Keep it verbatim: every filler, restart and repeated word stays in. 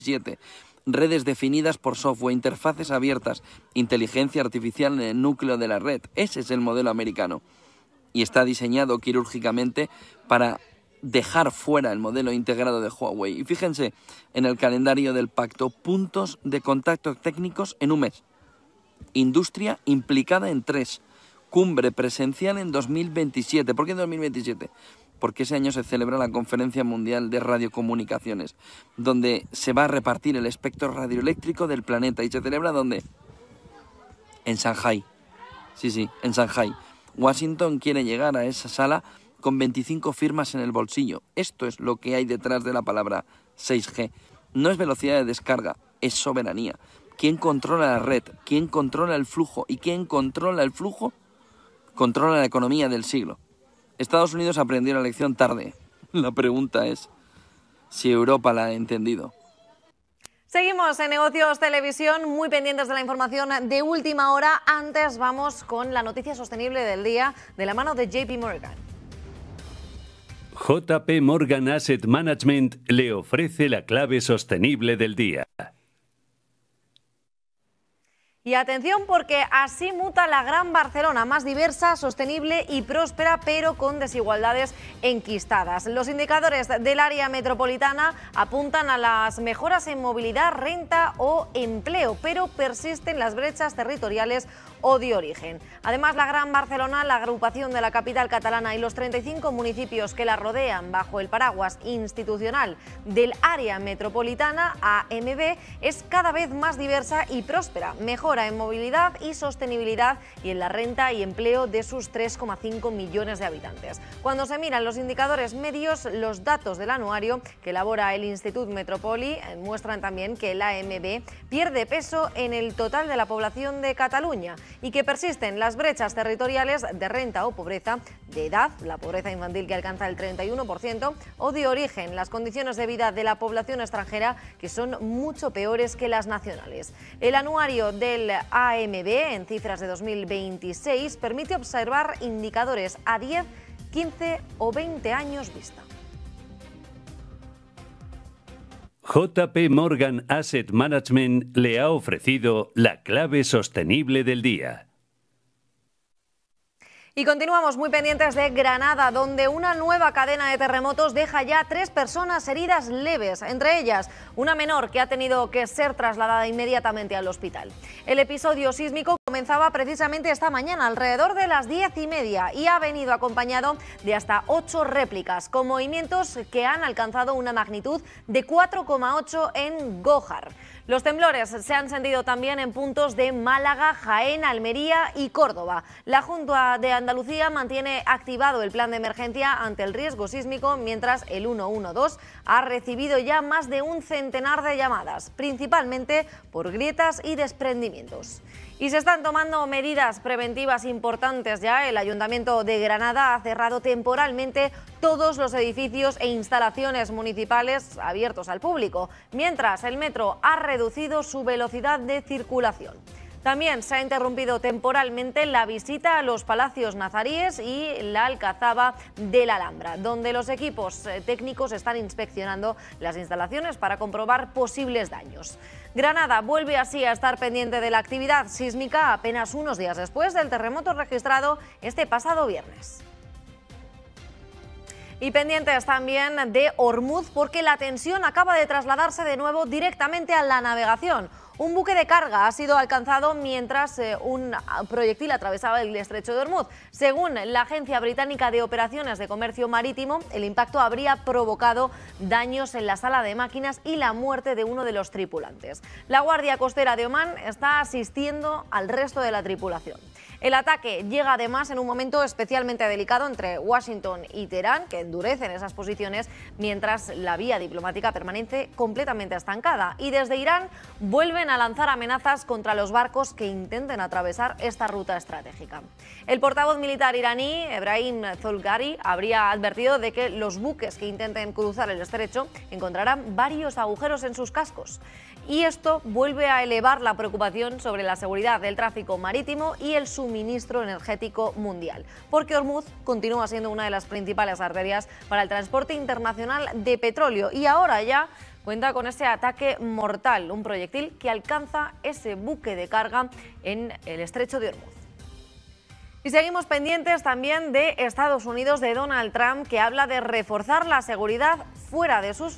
veintisiete. Redes definidas por software, interfaces abiertas, inteligencia artificial en el núcleo de la red. Ese es el modelo americano. Y está diseñado quirúrgicamente para dejar fuera el modelo integrado de Huawei. Y fíjense en el calendario del pacto, puntos de contacto técnicos en un mes. Industria implicada en tres. Cumbre presencial en dos mil veintisiete. ¿Por qué en dos mil veintisiete? Porque ese año se celebra la Conferencia Mundial de Radiocomunicaciones, donde se va a repartir el espectro radioeléctrico del planeta. ¿Y se celebra dónde? En Shanghái. Sí, sí, en Shanghái. Washington quiere llegar a esa sala con veinticinco firmas en el bolsillo. Esto es lo que hay detrás de la palabra seis G. No es velocidad de descarga, es soberanía. ¿Quién controla la red? ¿Quién controla el flujo? ¿Y quién controla el flujo? Controla la economía del siglo. Estados Unidos aprendió la lección tarde. La pregunta es si Europa la ha entendido. Seguimos en Negocios Televisión, muy pendientes de la información de última hora. Antes vamos con la noticia sostenible del día de la mano de J P Morgan. J P Morgan Asset Management le ofrece la clave sostenible del día. Y atención, porque así muta la Gran Barcelona, más diversa, sostenible y próspera, pero con desigualdades enquistadas. Los indicadores del área metropolitana apuntan a las mejoras en movilidad, renta o empleo, pero persisten las brechas territoriales o de origen. Además, la Gran Barcelona, la agrupación de la capital catalana y los treinta y cinco municipios que la rodean bajo el paraguas institucional del área metropolitana, A M B, es cada vez más diversa y próspera. Mejora en movilidad y sostenibilidad y en la renta y empleo de sus tres coma cinco millones de habitantes. Cuando se miran los indicadores medios, los datos del anuario que elabora el Institut Metropoli muestran también que el A M B pierde peso en el total de la población de Cataluña y que persisten las brechas territoriales de renta o pobreza, de edad, la pobreza infantil que alcanza el treinta y uno por ciento, o de origen, las condiciones de vida de la población extranjera que son mucho peores que las nacionales. El anuario del A M B en cifras de dos mil veintiséis permite observar indicadores a diez, quince o veinte años vista. J P Morgan Asset Management le ha ofrecido la clave sostenible del día. Y continuamos muy pendientes de Granada, donde una nueva cadena de terremotos deja ya tres personas heridas leves, entre ellas una menor que ha tenido que ser trasladada inmediatamente al hospital. El episodio sísmico comenzaba precisamente esta mañana, alrededor de las diez y media, y ha venido acompañado de hasta ocho réplicas, con movimientos que han alcanzado una magnitud de cuatro coma ocho en Gójar. Los temblores se han sentido también en puntos de Málaga, Jaén, Almería y Córdoba. La Junta de Andalucía mantiene activado el plan de emergencia ante el riesgo sísmico, mientras el ciento doce ha recibido ya más de un centenar de llamadas, principalmente por grietas y desprendimientos. Y se están tomando medidas preventivas importantes ya. El Ayuntamiento de Granada ha cerrado temporalmente todos los edificios e instalaciones municipales abiertos al público, mientras el metro ha reducido su velocidad de circulación. También se ha interrumpido temporalmente la visita a los palacios nazaríes y la Alcazaba de la Alhambra, donde los equipos técnicos están inspeccionando las instalaciones para comprobar posibles daños. Granada vuelve así a estar pendiente de la actividad sísmica apenas unos días después del terremoto registrado este pasado viernes. Y pendientes también de Ormuz, porque la tensión acaba de trasladarse de nuevo directamente a la navegación. Un buque de carga ha sido alcanzado mientras eh, un proyectil atravesaba el estrecho de Ormuz. Según la Agencia Británica de Operaciones de Comercio Marítimo, el impacto habría provocado daños en la sala de máquinas y la muerte de uno de los tripulantes. La Guardia Costera de Omán está asistiendo al resto de la tripulación. El ataque llega además en un momento especialmente delicado entre Washington y Teherán, que endurecen esas posiciones, mientras la vía diplomática permanece completamente estancada. Y desde Irán vuelven a lanzar amenazas contra los barcos que intenten atravesar esta ruta estratégica. El portavoz militar iraní, Ebrahim Zolghari, habría advertido de que los buques que intenten cruzar el estrecho encontrarán varios agujeros en sus cascos. Y esto vuelve a elevar la preocupación sobre la seguridad del tráfico marítimo y el suministro energético mundial, porque Ormuz continúa siendo una de las principales arterias para el transporte internacional de petróleo y ahora ya cuenta con ese ataque mortal, un proyectil que alcanza ese buque de carga en el estrecho de Hormuz. Y seguimos pendientes también de Estados Unidos, de Donald Trump, que habla de reforzar la seguridad fuera de sus